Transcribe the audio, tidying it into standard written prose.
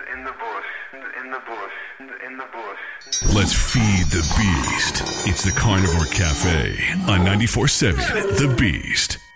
in the bush, in the bush, in the bush. Let's feed the beast. It's the Carnivore Cafe on 94.7 The Beast.